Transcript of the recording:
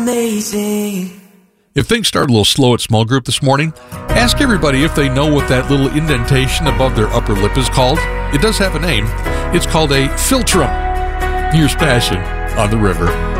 amazing. If things start a little slow at small group this morning, ask everybody if they know what that little indentation above their upper lip is called. It does have a name. It's called a philtrum. Here's Passion on the River.